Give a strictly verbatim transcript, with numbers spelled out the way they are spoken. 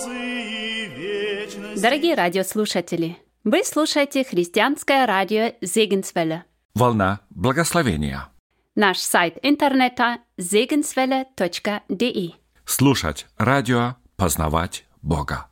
Дорогие радиослушатели, вы слушаете христианское радио Зегенсвелле. Волна благословения. Наш сайт интернета зегенсвелле точка де. Слушать радио, познавать Бога.